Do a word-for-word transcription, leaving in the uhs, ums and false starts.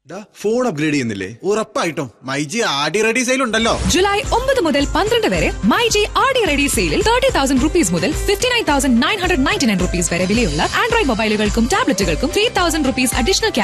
Phone upgrade ചെയ്യുന്നില്ലേ? ഉറപ്പായിട്ടും മൈജി ആടി റെഡി സെയിൽ ഉണ്ടല്ലോ. ജൂലൈ ഒമ്പത് മുതൽ പന്ത്രണ്ട് വരെ മൈജി ആടി റെഡി സെയിലിൽ തേർട്ടി തൗസൻഡ് റുപ്പീസ് മുതൽ fifty nine thousand nine hundred ninety nine rupees വരെ വിലയുള്ള Android മൊബൈലുകൾക്കും ടാബ്ലറ്റുകൾക്കും three thousand rupees additional